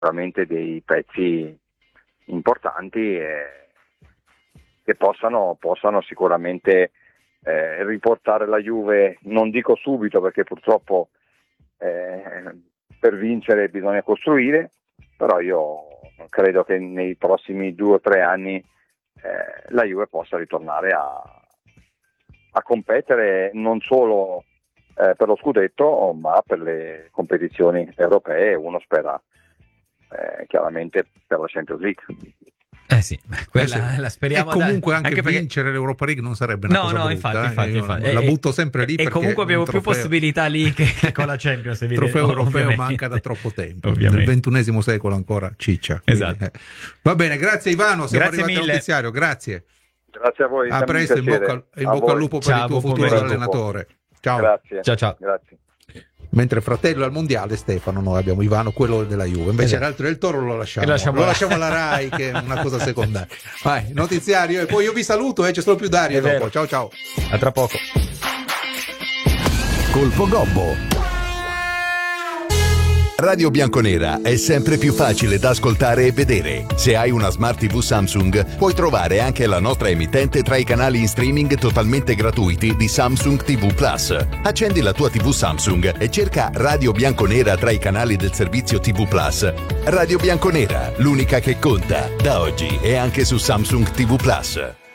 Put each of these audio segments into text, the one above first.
veramente dei pezzi importanti che possano sicuramente riportare la Juve, non dico subito perché purtroppo per vincere bisogna costruire, però io credo che nei prossimi 2 o 3 anni la Juve possa ritornare a competere non solo per lo scudetto, ma per le competizioni europee. Uno spera chiaramente per la Champions League. Sì, quella la speriamo. E comunque anche vincere l'Europa League non sarebbe una cosa brutta. Infatti. La butto sempre lì, e comunque abbiamo più possibilità lì che con la Champions. Il trofeo europeo manca da troppo tempo. Ovviamente. Nel XXI secolo ancora ciccia. Esatto. Quindi, Va bene, grazie Ivano, siamo arrivati al notiziario, grazie. Grazie a voi. A presto, in bocca al lupo per il tuo futuro allenatore. Ciao. Grazie. Ciao. Grazie. Mentre fratello al mondiale Stefano, noi abbiamo Ivano, quello della Juve, invece l'altro del Toro lo lasciamo alla Rai, che è una cosa secondaria. Vai, notiziario, e poi io vi saluto, c'è solo più Dario dopo. Ciao. A tra poco. Colpo Gobbo. Radio Bianconera è sempre più facile da ascoltare e vedere. Se hai una Smart TV Samsung, puoi trovare anche la nostra emittente tra i canali in streaming totalmente gratuiti di Samsung TV Plus. Accendi la tua TV Samsung e cerca Radio Bianconera tra i canali del servizio TV Plus. Radio Bianconera, l'unica che conta, da oggi e anche su Samsung TV Plus.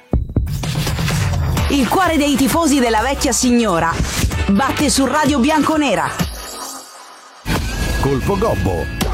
Il cuore dei tifosi della vecchia signora batte su Radio Bianconera. Colpo Gobbo.